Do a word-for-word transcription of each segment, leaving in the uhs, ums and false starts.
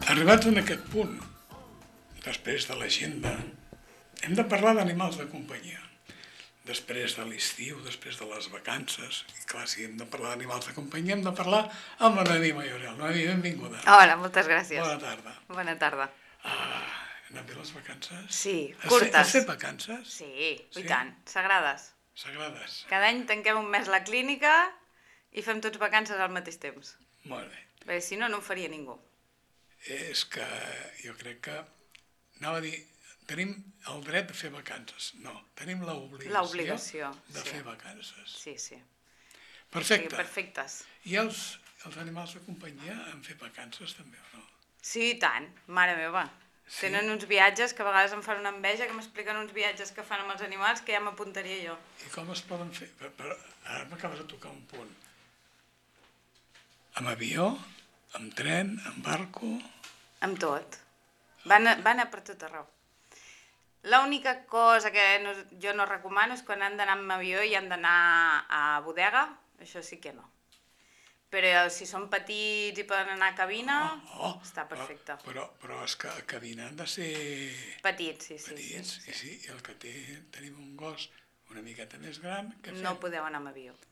Arribats en aquest punt, després de l'agenda, hem de parlar d'animals de companyia. Després de l'estiu, després de les vacances, i clar, si hem de parlar d'animals de companyia, hem de parlar amb la Noemí Mayorel. Noemí, benvinguda. Hola, moltes gràcies. Bona tarda. Bona tarda. Ah, han anat bé les vacances? Sí, Has curtes. fet- Has fet vacances? Sí, Sí? i tant, sagrades. Sagrades. Cada any tanquem un mes la clínica i fem tots vacances al mateix temps. Molt bé. Perquè si no, no ho faria ningú. És que jo crec que, anava a dir, tenim el dret de fer vacances. No, tenim l'obligació L'obligació, de sí. fer vacances. Sí, sí. Perfecte. Sí, perfectes. I els, els animals de companyia han fet vacances també o no? Sí, i tant, mare meva. Sí? Tenen uns viatges que a vegades em fan una enveja, que m'expliquen uns viatges que fan amb els animals que ja m'apuntaria jo. I com es poden fer? Però, però ara m'acabes de tocar un punt. Amb avió, amb tren, amb barco... Amb tot. Van a, van a per tot arreu. L'única cosa que no, jo no recomano és quan han d'anar amb avió i han d'anar a bodega, això sí que no. Però si són petits i poden anar a cabina, Oh, està perfecte. Però, però és que a cabina han de ser Petits, sí, sí. petits, sí, i sí, i el que té, tenim un gos una miqueta més gran, què fem? No podeu anar amb avió.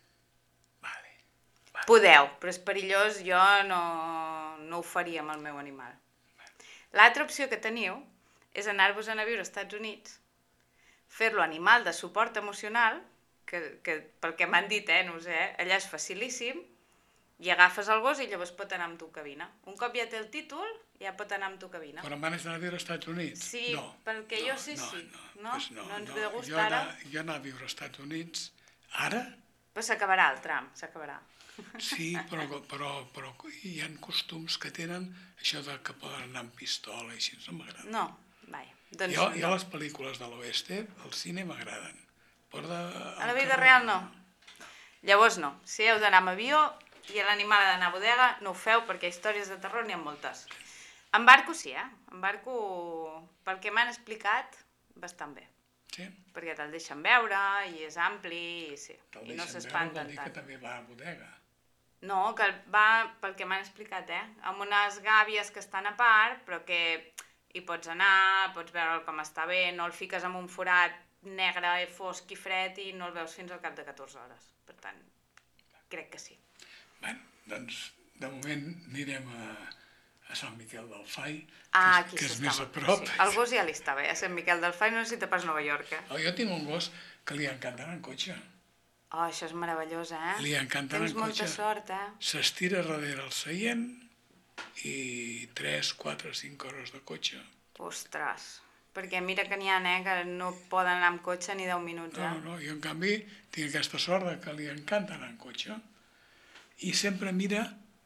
Vale. Vale. Podeu, però és perillós, jo no, no ho faria amb el meu animal. L'altra opció que teniu és anar-vos-en a viure als Estats Units, fer-lo animal de suport emocional, que, que pel que m'han dit, eh, no ho sé, allà és facilíssim, i agafes el gos i llavors pot anar amb tu a cabina. Un cop ja té el títol, ja pot anar amb tu a cabina. Però em van anar a viure als Estats Units? Sí, no, pel que no, jo sé, no, sí. No, No? Pues no, No ens no. ve de gust jo ara? Anar, jo anar a viure als Estats Units, ara, Però s'acabarà el tram, s'acabarà. sí, però, però, però hi ha costums que tenen això de que poden anar amb pistola i així, no m'agrada. No, vai. Doncs Jo, no. jo les pel·lícules de l'oeste, al cine m'agraden. Però de, A la vida real no. Llavors no, si heu d'anar amb avió i l'animal ha d'anar a bodega, no ho feu perquè històries de terror n'hi ha moltes. En barco sí, eh? En barco, pel que m'han explicat, bastant bé. Sí? Perquè te'l deixen veure i és ampli i sí. Te'l I no deixen veure, vol s'espanten dir que tant. també va a bodega. No, que va, pel que m'han explicat, eh? Amb unes gàbies que estan a part, però que hi pots anar, pots veure com està bé, no el fiques en un forat negre, fosc i fred i no el veus fins al cap de catorze hores. Per tant, crec que sí. Bé, doncs, de moment anirem a, a Sant Miquel del Fai, Ah, que, aquí és, que és s'està més a molt- prop. Sí. El gos ja li està bé, a Sant Miquel del Fai no necessita pas Nova York, eh? Oh, jo tinc un gos que li encanta anar en cotxe. Oh, això és meravellós, eh? Li encanta anar Tens en molta cotxe. sort, eh? S'estira darrere el seient i tres, quatre, cinc hores de cotxe. Ostres, perquè mira que n'hi ha, eh, que no poden anar amb cotxe ni deu minuts, No, eh? no, no, jo en canvi tinc aquesta sort de que li encanta anar en cotxe i sempre mira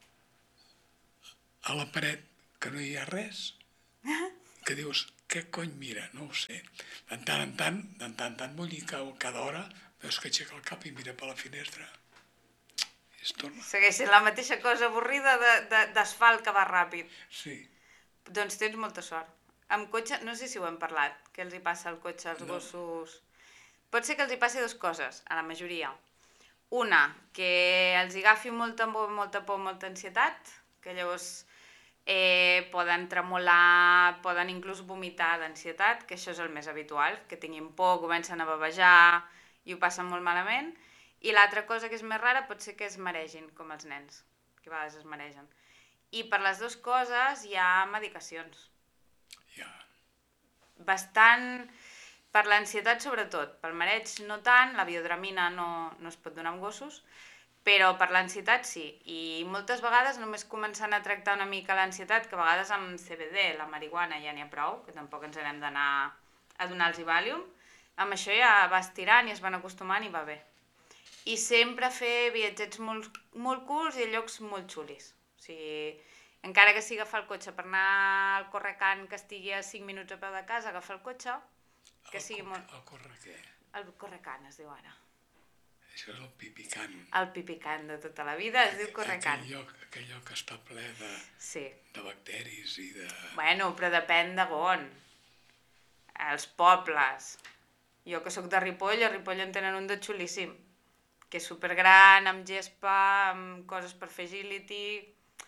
a la paret que no hi ha res, que dius, què cony mira? No ho sé. De tant en tant, de tant en tant vull dir que cada hora veus que aixeca el cap i mira per la finestra i es torna. Segueix sent la mateixa cosa avorrida de- de- d'asfalt que va ràpid. Sí, Doncs tens molta sort. Amb cotxe, no sé si ho hem parlat, què els hi passa al cotxe als No. gossos. Pot ser que els hi passi dues coses, a la majoria. Una, que els hi agafi molta, por, molta por, molta ansietat, que llavors eh, poden tremolar, poden inclús vomitar d'ansietat, que això és el més habitual, que tinguin por, comencen a bavejar i ho passen molt malament. I l'altra cosa que és més rara pot ser que es maregin, com els nens, que a vegades es maregen. I per les dues coses hi ha medicacions. ja. Bastant, per l'ansietat sobretot, pel mareig no tant, la biodramina no, no es pot donar amb gossos, però per l'ansietat sí, i moltes vegades només començant a tractar una mica l'ansietat, que a vegades amb C B D, la marihuana ja n'hi ha prou, que tampoc ens n'hem d'anar a donar-los Valium, amb això ja vas tirant i es van acostumant i va bé. I sempre fer viatgets molt, molt curts i a llocs molt xulis. O sigui, encara que sigui agafar el cotxe per anar al Correcant, que estigui a cinc minuts a peu de casa, agafar el cotxe, que El sigui co- molt... El corre què? El Correcant es diu ara. Això és el pipicant. El pipicant de tota la vida es diu Correcant. Aquell lloc, aquell lloc que està ple de, Sí. de bacteris i de... Bueno, però depèn de on. Els pobles. Jo que sóc de Ripoll, a Ripoll en tenen un de xulíssim, que és supergran, amb gespa, amb coses per fer agility.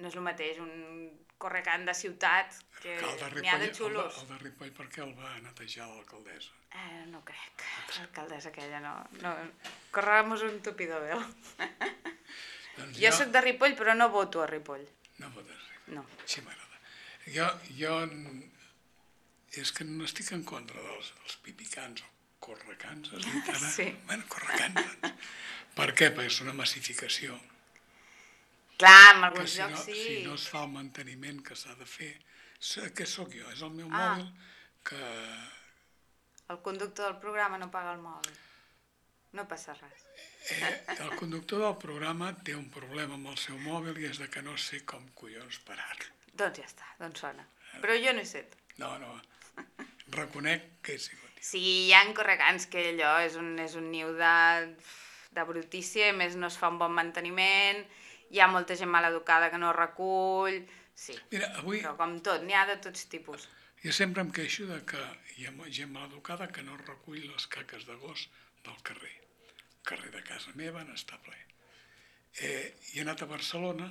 no és el mateix un correcant de ciutat, que n'hi ha de xulos. El de Ripoll, per què el va netejar l'alcaldessa? Eh, no crec, l'alcaldessa aquella no. no. Corramos un tupido velo. Doncs jo soc de Ripoll, però no voto a Ripoll. No votes Ripoll? No. Així m'agrada. Jo, jo, és que no estic en contra dels, dels pipicans o correcans, es dit ara? Sí. Bueno, correcans, doncs. Per què? Perquè és una massificació. Clar, en alguns si llocs no, sí. Si no es fa el manteniment que s'ha de fer, què sóc jo? És el meu Ah. mòbil que... El conductor del programa no paga el mòbil. No passa res. Eh, el conductor del programa té un problema amb el seu mòbil i és de que no sé com collons parar-lo. Doncs ja està, doncs sona. Però jo no he set. No, no, reconec que he sigut. Sí, hi ha correcants que allò és un, és un niu de, de brutícia, a més no es fa un bon manteniment, hi ha molta gent maleducada que no recull, sí. Mira, avui... Però com tot, n'hi ha de tots tipus. Jo sempre em queixo de que hi ha gent maleducada que no recull les caques de gos del carrer. El carrer de casa meva n'està ple. Eh, he anat a Barcelona,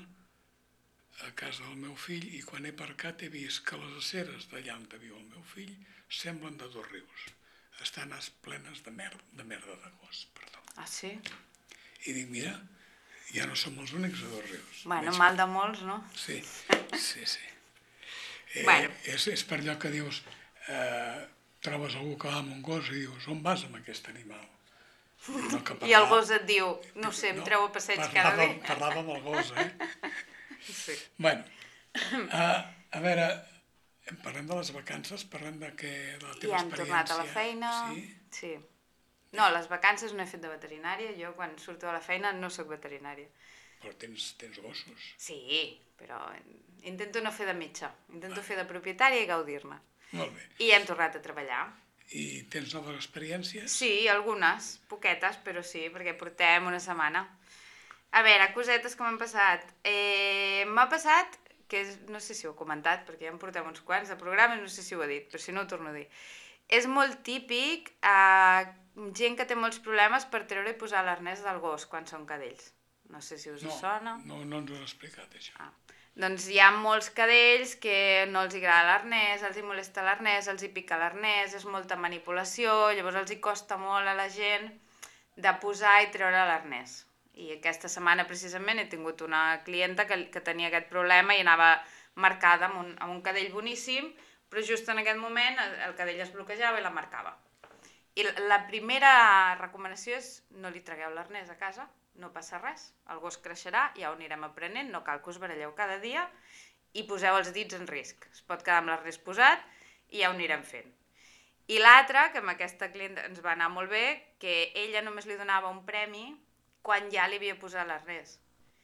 a casa del meu fill, i quan he aparcat he vist que les aceres d'allà on viu el meu fill semblen de dos rius. Estan plenes de merda, de merda de gos, perdó. Ah, sí? I dic, mira, ja no som els únics de dos rius. Bueno, mal de molts, no? Sí, sí, sí. Eh, Bueno. és, és per allò que dius, eh, trobes algú que va amb un gos i dius, on vas amb aquest animal? No, que I el gos et diu, no sé, em treu a passeig cada dia. Parlava amb el gos, eh? Sí. Bueno, a, a veure, parlem de les vacances, parlem de, que, de la teva Ja hem experiència. tornat a la feina. Sí? Sí. No, les vacances no he fet de veterinària, jo quan surto de la feina no sóc veterinària. Però tens, tens gossos. Sí, però intento no fer de metge, intento fer de propietària i gaudir-ne. Molt bé. I hem tornat a treballar. I tens noves experiències? Sí, algunes, poquetes, però sí, perquè portem una setmana. A veure, cosetes que m'han passat. Eh, M'ha passat, que és, no sé si ho he comentat, perquè ja en portem uns quants de programes, no sé si ho he dit, però si no ho torno a dir. És molt típic, eh, gent que té molts problemes per treure i posar l'arnès del gos quan són cadells. No sé si us No, sona. no, no ens ho has explicat, això. Ah. Doncs hi ha molts cadells que no els agrada l'arnès, els hi molesta l'arnès, els hi pica l'arnès, és molta manipulació, llavors els hi costa molt a la gent de posar i treure l'arnès. I aquesta setmana precisament he tingut una clienta que, que tenia aquest problema i anava marcada amb un, amb un cadell boníssim, però just en aquest moment el, el cadell es bloquejava i la marcava. I la, la primera recomanació és no li tragueu l'arnès a casa, no passa res, el gos creixerà, ja ho anirem aprenent, no cal que us baralleu cada dia i poseu els dits en risc. Es pot quedar amb l'arnès posat i ja ho anirem fent. I l'altra, que amb aquesta clienta ens va anar molt bé, que ella només li donava un premi quan ja li havia posat l'arnès.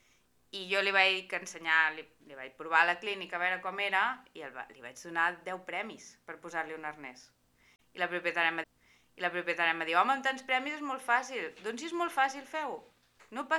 I jo li vaig ensenyar, li, li vaig provar a la clínica a veure com era i el, li vaig donar deu premis per posar-li un arnès. I la propietària em va dir, i la propietària em va dir, home, amb tants premis és molt fàcil. Doncs si és molt fàcil, feu-ho. No passa